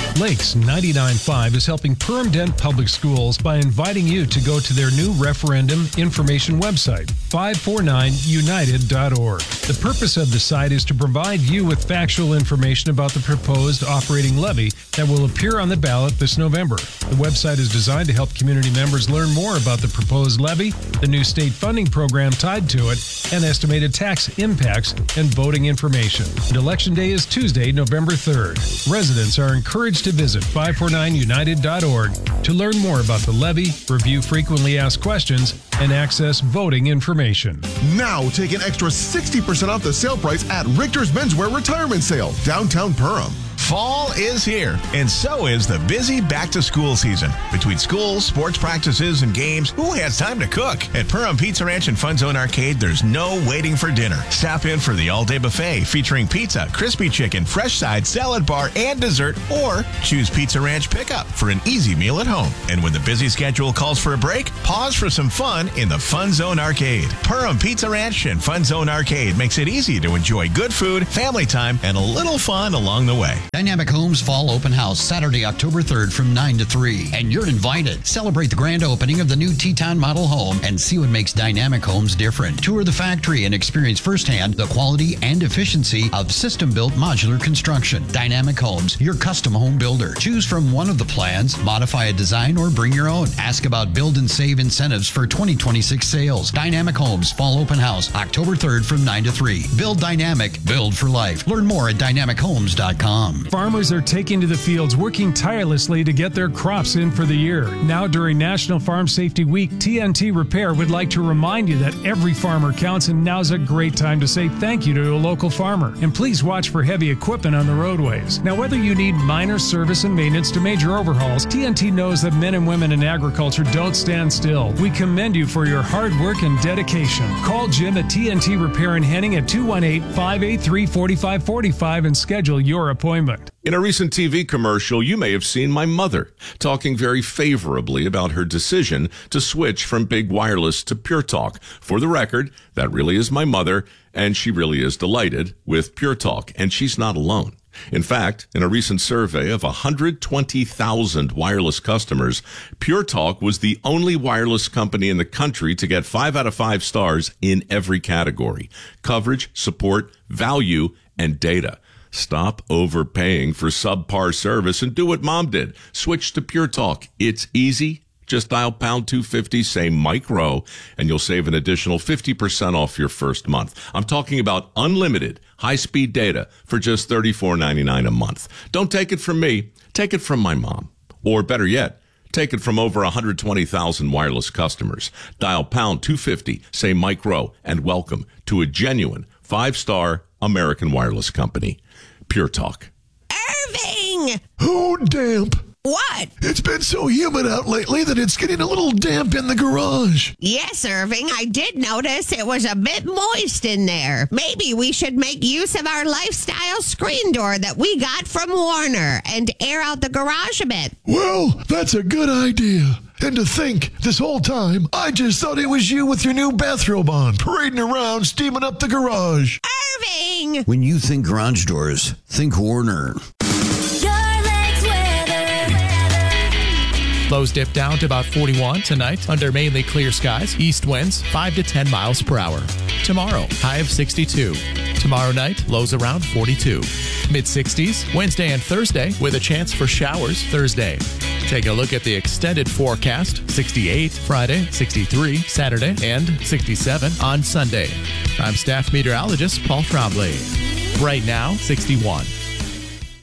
Lakes 99.5 is helping Perham-Dent Public Schools by inviting you to go to their new referendum information website, 549united.org. The purpose of the site is to provide you with factual information about the proposed operating levy that will appear on the ballot this November. The website is designed to help community members learn more about the proposed levy, the new state funding program tied to it, and estimated tax impacts and voting information. And Election Day is Tuesday, November 3rd. Residents are encouraged to visit 549united.org to learn more about the levy, review frequently asked questions, and access voting information. Now take an extra 60% off the sale price at Richter's Menswear Retirement Sale, downtown Perham. Fall is here, and so is the busy back-to-school season. Between schools, sports practices, and games, who has time to cook? At Perham Pizza Ranch and Fun Zone Arcade, there's no waiting for dinner. Stop in for the all-day buffet featuring pizza, crispy chicken, fresh side, salad bar, and dessert, or choose Pizza Ranch pickup for an easy meal at home. And when the busy schedule calls for a break, pause for some fun in the Fun Zone Arcade. Perham Pizza Ranch and Fun Zone Arcade makes it easy to enjoy good food, family time, and a little fun along the way. Dynamic Homes Fall Open House, Saturday, October 3rd from 9 to 3. And you're invited. Celebrate the grand opening of the new Teton model home and see what makes Dynamic Homes different. Tour the factory and experience firsthand the quality and efficiency of system-built modular construction. Dynamic Homes, your custom home builder. Choose from one of the plans, modify a design, or bring your own. Ask about build and save incentives for 2026 sales. Dynamic Homes Fall Open House, October 3rd from 9 to 3. Build dynamic, build for life. Learn more at dynamichomes.com. Farmers are taking to the fields, working tirelessly to get their crops in for the year. Now, during National Farm Safety Week, TNT Repair would like to remind you that every farmer counts, and now's a great time to say thank you to a local farmer. And please watch for heavy equipment on the roadways. Now, whether you need minor service and maintenance to major overhauls, TNT knows that men and women in agriculture don't stand still. We commend you for your hard work and dedication. Call Jim at TNT Repair in Henning at 218-583-4545 and schedule your appointment. In a recent TV commercial, you may have seen my mother talking very favorably about her decision to switch from big wireless to Pure Talk. For the record, that really is my mother, and she really is delighted with Pure Talk, and she's not alone. In fact, in a recent survey of 120,000 wireless customers, Pure Talk was the only wireless company in the country to get 5 out of 5 stars in every category: coverage, support, value, and data. Stop overpaying for subpar service and do what Mom did. Switch to Pure Talk. It's easy. Just dial pound 250, say Mike Rowe, and you'll save an additional 50% off your first month. I'm talking about unlimited high-speed data for just $34.99 a month. Don't take it from me. Take it from my mom. Or better yet, take it from over 120,000 wireless customers. Dial pound 250, say Mike Rowe, and welcome to a genuine 5-star American wireless company. Pure Talk. Irving! Oh, damp. What? It's been so humid out lately that it's getting a little damp in the garage. Yes, Irving, I did notice it was a bit moist in there. Maybe we should make use of our lifestyle screen door that we got from Warner and air out the garage a bit. Well, that's a good idea. And to think, this whole time, I just thought it was you with your new bathrobe on, parading around, steaming up the garage. Irving! When you think garage doors, think Warner. Lows dip down to about 41 tonight under mainly clear skies. East winds 5 to 10 miles per hour. Tomorrow, high of 62. Tomorrow night, lows around 42. Mid-60s Wednesday and Thursday with a chance for showers Thursday. Take a look at the extended forecast. 68 Friday, 63 Saturday, and 67 on Sunday. I'm staff meteorologist Paul Trombley. Right now, 61.